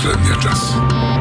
последния час.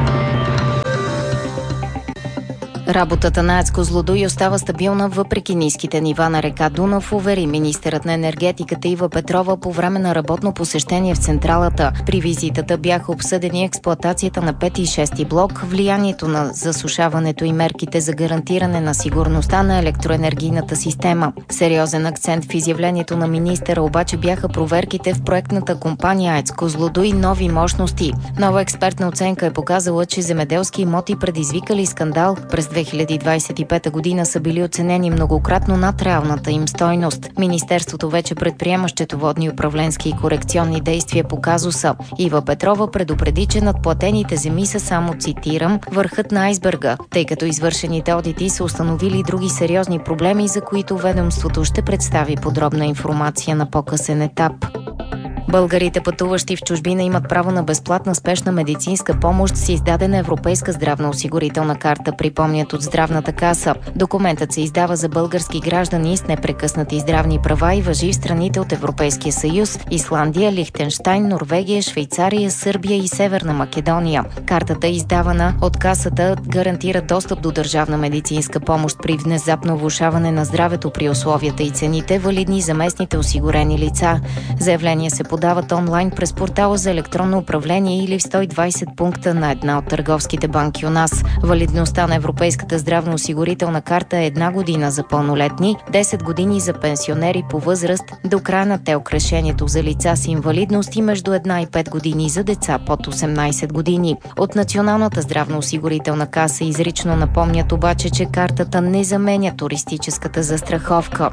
Работата на АЕЦ Козлодуй остава стабилна въпреки ниските нива на река Дунав, увери министърът на енергетиката Ива Петрова по време на работно посещение в централата. При визитата бяха обсъдени експлоатацията на 5 и 6 блок, влиянието на засушаването и мерките за гарантиране на сигурността на електроенергийната система. Сериозен акцент в изявлението на министъра обаче бяха проверките в проектната компания АЕЦ Козлодуй нови мощности. Нова експертна оценка е показала, че земеделски имоти, предизвикали скандал през 2025 година, са били оценени многократно над реалната им стойност. Министерството вече предприема счетоводни, управленски и корекционни действия по казуса. Ива Петрова предупреди, че надплатените земи са само, цитирам, върхът на айсберга, тъй като извършените одити са установили други сериозни проблеми, за които ведомството ще представи подробна информация на по-късен етап. Българите, пътуващи в чужбина, имат право на безплатна спешна медицинска помощ с издадена европейска здравноосигурителна карта, припомнят от Здравната каса. Документът се издава за български граждани с непрекъснати здравни права и важи в страните от Европейския съюз – Исландия, Лихтенщайн, Норвегия, Швейцария, Сърбия и Северна Македония. Картата, издавана от касата, гарантира достъп до държавна медицинска помощ при внезапно влошаване на здравето при условията и цените, валидни за местните осигурени лица. Заявление се подават онлайн през портала за електронно управление или в 120 пункта на една от търговските банки у нас. Валидността на Европейската здравноосигурителна карта е 1 година за пълнолетни, 10 години за пенсионери по възраст до края на ТЕЛК решението за лица с инвалидност и между 1 и 5 години за деца под 18 години. От Националната здравноосигурителна каса изрично напомнят обаче, че картата не заменя туристическата застраховка.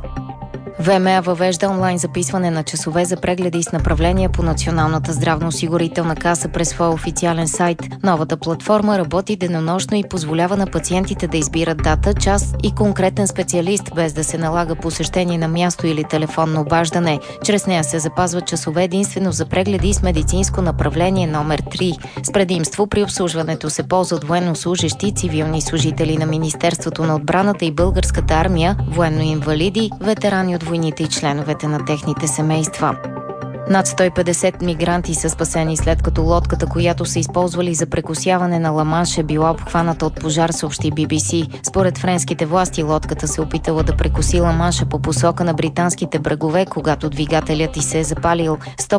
ВМА въвежда онлайн записване на часове за прегледи с направления по Националната здравноосигурителна каса през своя официален сайт. Новата платформа работи денонощно и позволява на пациентите да избират дата, час и конкретен специалист, без да се налага посещение на място или телефонно обаждане. Чрез нея се запазват часове единствено за прегледи с медицинско направление номер 3. С предимство при обслужването се ползват военнослужещи, цивилни служители на Министерството на отбраната и Българската армия, военноинвалиди, ветерани от войните и членовете на техните семейства. Над 150 мигранти са спасени след като лодката, която са използвали за прекосяване на Ла-Манш, е била обхваната от пожар, съобщи BBC. Според френските власти, лодката се опитала да прекоси Ла-Манша по посока на британските брегове, когато двигателят й се е запалил.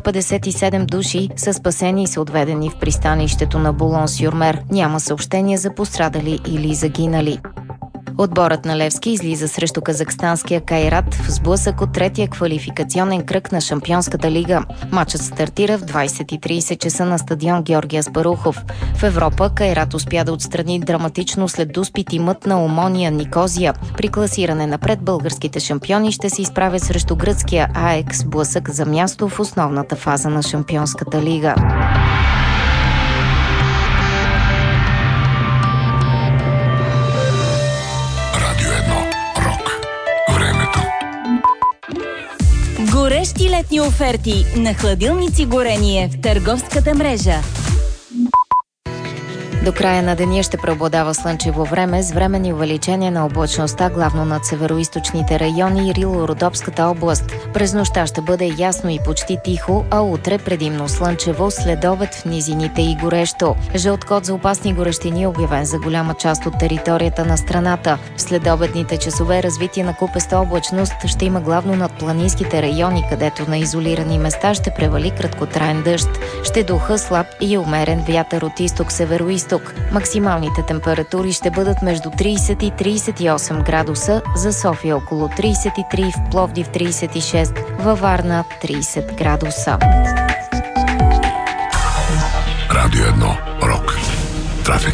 157 души са спасени и са отведени в пристанището на Булон-сюр-Мер. Няма съобщения за пострадали или загинали. Отборът на Левски излиза срещу казахстанския Кайрат в сблъсък от третия квалификационен кръг на Шампионската лига. Матчът стартира в 20:30 часа на стадион Георги Аспарухов. В Европа Кайрат успя да отстрани драматично след дуспи тимът на Омония Никозия. При класиране напред българските шампиони ще се изправят срещу гръцкия АЕК, сблъсък за място в основната фаза на Шампионската лига. Горещи летни оферти на хладилници горение в търговската мрежа. До края на деня ще преобладава слънчево време с временни увеличения на облачността, главно над североизточните райони и Рило-Родопската област. През нощта ще бъде ясно и почти тихо, а утре предимно слънчево, след обед в низините и горещо. Жълт код за опасни горещини е обявен за голяма част от територията на страната. В следобедните часове развитие на купеста облачност ще има главно над планинските райони, където на изолирани места ще превали краткотраен дъжд. Ще духа слаб и умерен вятър от изток-североизток. Максималните температури ще бъдат между 30 и 38 градуса, за София около 33, в Пловдив 36, във Варна 30 градуса. Радио 1. Рок. Трафик.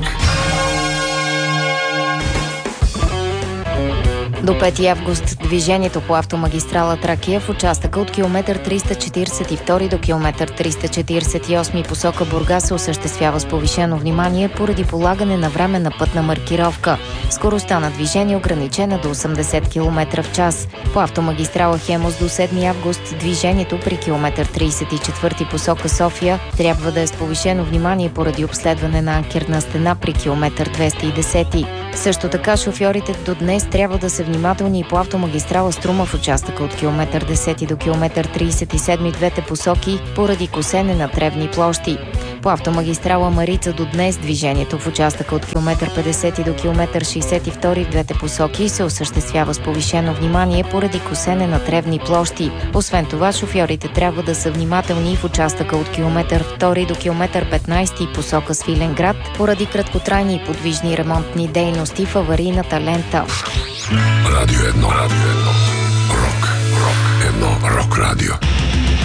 До 5 август движението по автомагистрала Тракия в участъка от километър 342 до километър 348 посока Бургас се осъществява с повишено внимание поради полагане на временна пътна маркировка. Скоростта на движение ограничена до 80 км в час. По автомагистрала Хемус до 7 август движението при километър 34 посока София трябва да е с повишено внимание поради обследване на анкерна стена при километър 210. Също така шофьорите до днес трябва да са внимателни и по автомагистрала Струма в участъка от километър 10 до километър 37 двете посоки поради косене на тревни площи. По автомагистрала Марица до днес движението в участъка от километър 50 до километър 62 в двете посоки се осъществява с повишено внимание поради косене на тревни площи. Освен това, шофьорите трябва да са внимателни и в участъка от километър 2 до километър 15 посока Свиленград поради краткотрайни и подвижни ремонтни дейности в аварийната лента. Радио 1. Рок. Рок. Рок. 1. Рок радио.